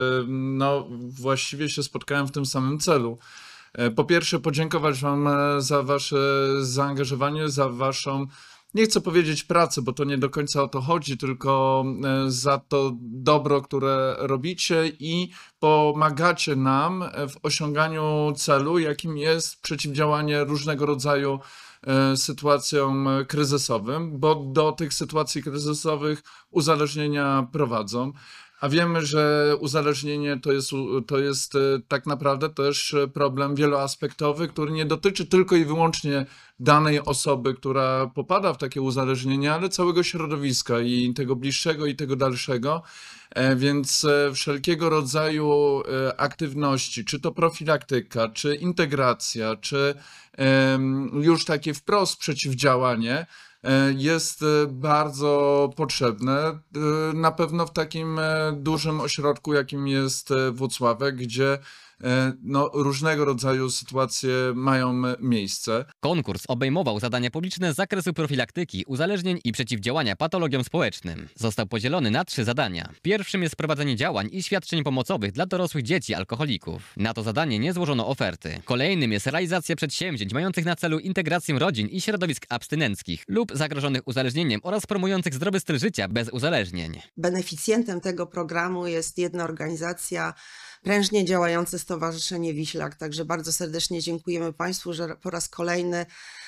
no, właściwie się spotkałem w tym samym celu. Po pierwsze, podziękować Wam za Wasze zaangażowanie, za Waszą, nie chcę powiedzieć pracę, bo to nie do końca o to chodzi, tylko za to dobro, które robicie i pomagacie nam w osiąganiu celu, jakim jest przeciwdziałanie różnego rodzaju sytuacjom kryzysowym, bo do tych sytuacji kryzysowych uzależnienia prowadzą. A wiemy, że uzależnienie to jest tak naprawdę też problem wieloaspektowy, który nie dotyczy tylko i wyłącznie danej osoby, która popada w takie uzależnienie, ale całego środowiska i tego bliższego i tego dalszego. Więc wszelkiego rodzaju aktywności, czy to profilaktyka, czy integracja, czy już takie wprost przeciwdziałanie, jest bardzo potrzebne. Na pewno w takim dużym ośrodku, jakim jest Włocławek, gdzie no, różnego rodzaju sytuacje mają miejsce. Konkurs obejmował zadania publiczne z zakresu profilaktyki, uzależnień i przeciwdziałania patologiom społecznym. Został podzielony na 3 zadania. Pierwszym jest prowadzenie działań i świadczeń pomocowych dla dorosłych dzieci alkoholików. Na to zadanie nie złożono oferty. Kolejnym jest realizacja przedsięwzięć mających na celu integrację rodzin i środowisk abstynenckich lub zagrożonych uzależnieniem oraz promujących zdrowy styl życia bez uzależnień. Beneficjentem tego programu jest jedna organizacja, prężnie działające Stowarzyszenie Wiślak. Także bardzo serdecznie dziękujemy Państwu, że po raz kolejny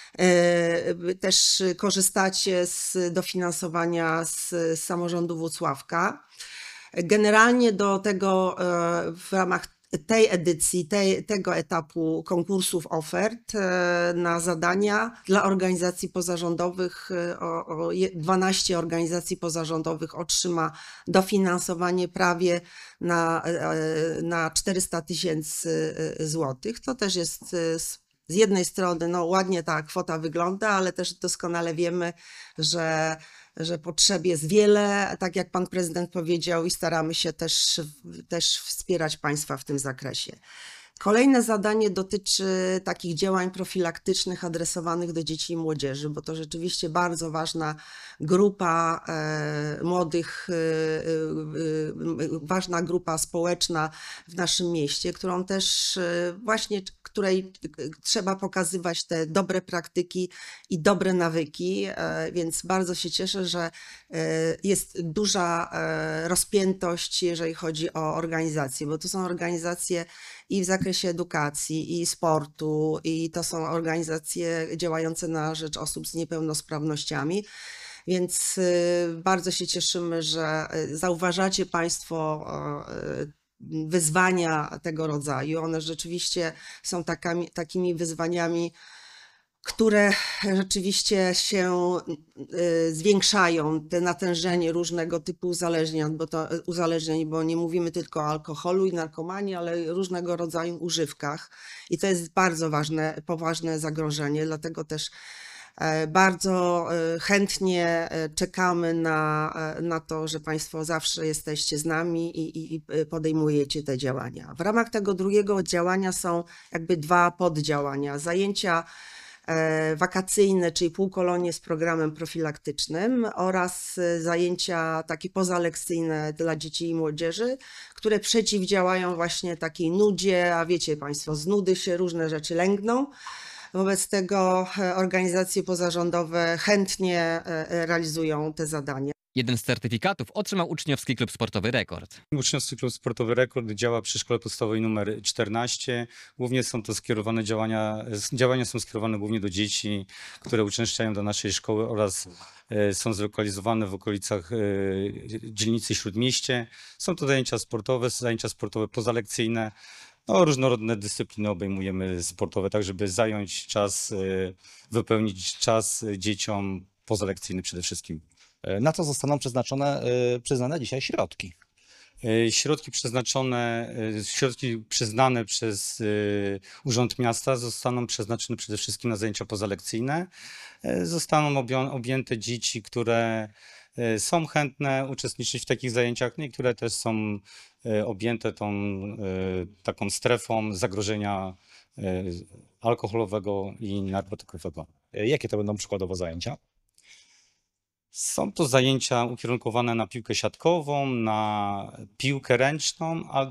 też korzystacie z dofinansowania z samorządu Włocławka. Generalnie do tego w ramach tej edycji, tego etapu konkursów ofert na zadania dla organizacji pozarządowych, 12 organizacji pozarządowych otrzyma dofinansowanie prawie na 400 tysięcy złotych. To też jest z jednej strony no, ładnie ta kwota wygląda, ale też doskonale wiemy, że potrzeb jest wiele, tak jak pan prezydent powiedział, i staramy się też wspierać państwa w tym zakresie. Kolejne zadanie dotyczy takich działań profilaktycznych adresowanych do dzieci i młodzieży, bo to rzeczywiście bardzo ważna grupa młodych, ważna grupa społeczna w naszym mieście, którą też właśnie, której trzeba pokazywać te dobre praktyki i dobre nawyki, więc bardzo się cieszę, że jest duża rozpiętość, jeżeli chodzi o organizacje, bo to są organizacje i w zakresie edukacji, i sportu, i to są organizacje działające na rzecz osób z niepełnosprawnościami. Więc bardzo się cieszymy, że zauważacie Państwo wyzwania tego rodzaju. One rzeczywiście są takimi wyzwaniami, które rzeczywiście się zwiększają, te natężenie różnego typu uzależnień, bo nie mówimy tylko o alkoholu i narkomanii, ale różnego rodzaju używkach. I to jest bardzo ważne, poważne zagrożenie, dlatego też bardzo chętnie czekamy na to, że Państwo zawsze jesteście z nami i podejmujecie te działania. W ramach tego drugiego działania są jakby 2 poddziałania. Zajęcia wakacyjne, czyli półkolonie z programem profilaktycznym oraz zajęcia takie pozalekcyjne dla dzieci i młodzieży, które przeciwdziałają właśnie takiej nudzie, a wiecie Państwo, z nudy się różne rzeczy lęgną. Wobec tego organizacje pozarządowe chętnie realizują te zadania. Jeden z certyfikatów otrzymał Uczniowski Klub Sportowy Rekord. Uczniowski Klub Sportowy Rekord działa przy Szkole Podstawowej nr 14. Głównie są to skierowane działania są skierowane głównie do dzieci, które uczęszczają do naszej szkoły oraz są zlokalizowane w okolicach dzielnicy Śródmieście. Są to zajęcia sportowe pozalekcyjne. No, różnorodne dyscypliny obejmujemy sportowe, tak żeby zająć czas, wypełnić czas dzieciom pozalekcyjny przede wszystkim. Na co zostaną przyznane dzisiaj środki? Środki przyznane przez Urząd Miasta zostaną przeznaczone przede wszystkim na zajęcia pozalekcyjne. Zostaną objęte dzieci, które są chętne uczestniczyć w takich zajęciach, no i które też są objęte taką strefą zagrożenia alkoholowego i narkotykowego. Jakie to będą przykładowo zajęcia? Są to zajęcia ukierunkowane na piłkę siatkową, na piłkę ręczną, ale